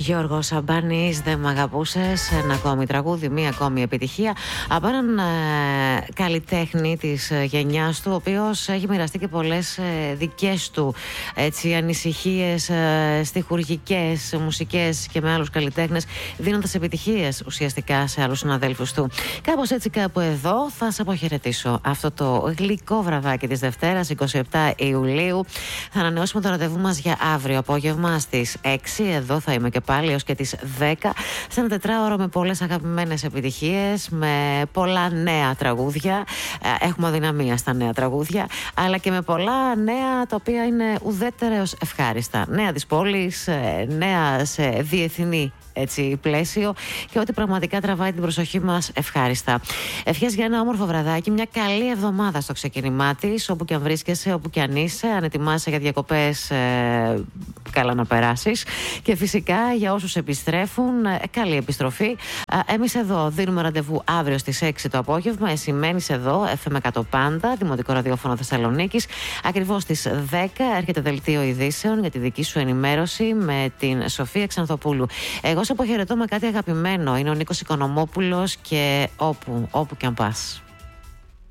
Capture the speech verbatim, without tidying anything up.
Γιώργος Σαμπάνης, δεν μ' αγαπούσες. Ένα ακόμη τραγούδι, μία ακόμη επιτυχία από έναν ε, καλλιτέχνη της ε, γενιάς του, ο οποίος έχει μοιραστεί και πολλές ε, δικές του έτσι, ανησυχίες ε, στιχουργικές, μουσικές και με άλλους καλλιτέχνες, δίνοντας επιτυχίες ουσιαστικά σε άλλους συναδέλφους του. Κάπως έτσι, κάπου εδώ θα σε αποχαιρετήσω. Αυτό το γλυκό βραδάκι της Δευτέρας, εικοστή εβδόμη Ιουλίου. Θα ανανεώσουμε το ραντεβού μας για αύριο απόγευμα στις έξι. Εδώ θα είμαι και πάλι έως και τις δέκα, σε ένα τετράωρο με πολλές αγαπημένες επιτυχίες, με πολλά νέα τραγούδια. Έχουμε αδυναμία στα νέα τραγούδια, αλλά και με πολλά νέα τα οποία είναι ουδέτερως ευχάριστα. Νέα της πόλης, νέα σε διεθνή έτσι, πλαίσιο και ό,τι πραγματικά τραβάει την προσοχή μας ευχάριστα. Ευχές για ένα όμορφο βραδάκι, μια καλή εβδομάδα στο ξεκίνημά της, όπου και αν βρίσκεσαι, όπου και αν είσαι, αν ετοιμάσαι για διακοπές, ε, καλά να περάσεις. Και φυσικά για όσους επιστρέφουν, ε, καλή επιστροφή. Ε, εμείς εδώ δίνουμε ραντεβού αύριο στις έξι το απόγευμα. Εσύ μένεις εδώ, εφ εμ εκατό Πάντα, Δημοτικό Ραδιόφωνο Θεσσαλονίκης. Ακριβώς στις δέκα έρχεται δελτίο ειδήσεων για τη δική σου ενημέρωση με την Σοφία Ξανθοπούλου. Εγώ σε αποχαιρετώ με κάτι αγαπημένο. Είναι ο Νίκος Οικονομόπουλος και όπου, όπου και αν πας.